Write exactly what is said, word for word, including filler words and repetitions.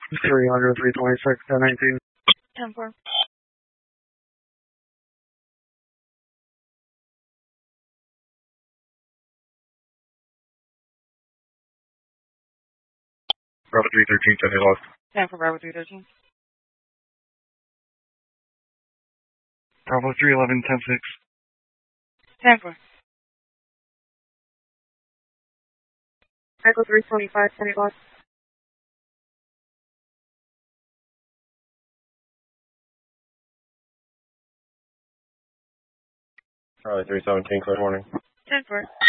three hundred, three twenty-six, ten nineteen. ten four. Bravo three thirteen, ten lost. ten four, Bravo three thirteen. Bravo three eleven, ten six. ten four. Echo three twenty-five, ten lost. Charlie three seventeen, clear morning. ten four.